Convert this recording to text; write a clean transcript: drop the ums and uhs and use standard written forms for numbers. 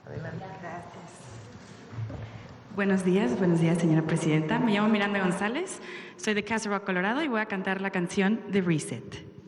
Adelante. Gracias. Buenos días, señora presidenta. Me llamo Miranda González, soy de Castle Rock, Colorado, y voy a cantar la canción The Reset.